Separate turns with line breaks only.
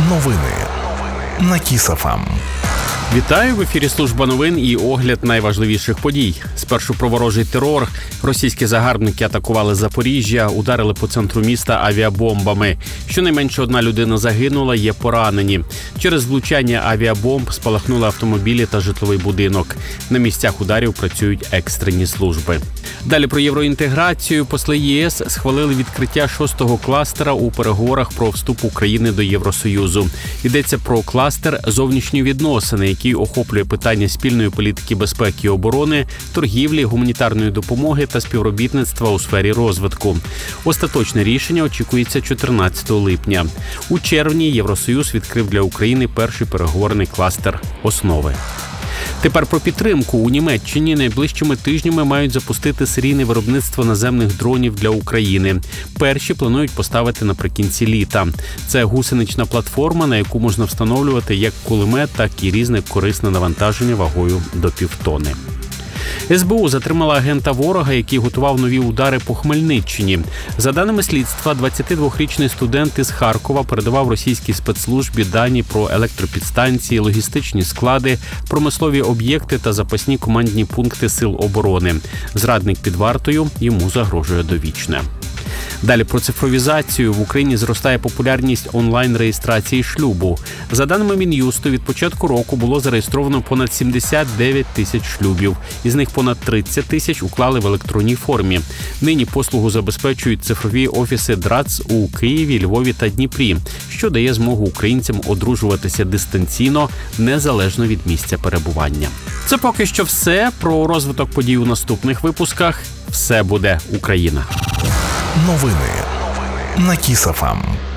Новини на Кіс.ФМ.
Вітаю! В ефірі служба новин і огляд найважливіших подій. Спершу про ворожий терор. Російські загарбники атакували Запоріжжя, ударили по центру міста авіабомбами. Щонайменше одна людина загинула, є поранені. Через влучання авіабомб спалахнули автомобілі та житловий будинок. На місцях ударів працюють екстрені служби. Далі про євроінтеграцію. Посли ЄС схвалили відкриття 6-го кластера у переговорах про вступ України до Євросоюзу. Йдеться про кластер «Зовнішні відносини», який охоплює питання спільної політики безпеки і оборони, торгівлі, гуманітарної допомоги та співробітництва у сфері розвитку. Остаточне рішення очікується 14 липня. У червні Євросоюз відкрив для України перший переговорний кластер «Основи». Тепер про підтримку. У Німеччині найближчими тижнями мають запустити серійне виробництво наземних дронів для України. Перші планують поставити наприкінці літа. Це гусенична платформа, на яку можна встановлювати як кулемет, так і різне корисне навантаження вагою до півтони. СБУ затримала агента ворога, який готував нові удари по Хмельниччині. За даними слідства, 22-річний студент із Харкова передавав російській спецслужбі дані про електропідстанції, логістичні склади, промислові об'єкти та запасні командні пункти Сил оборони. Зрадник під вартою, йому загрожує довічне. Далі про цифровізацію. В Україні зростає популярність онлайн-реєстрації шлюбу. За даними Мін'юсту, від початку року було зареєстровано понад 79 тисяч шлюбів. Із них понад 30 тисяч уклали в електронній формі. Нині послугу забезпечують цифрові офіси ДРАЦ у Києві, Львові та Дніпрі, що дає змогу українцям одружуватися дистанційно, незалежно від місця перебування. Це поки що все. Про розвиток подій у наступних випусках. Все буде Україна.
Новини на Кіс.ФМ.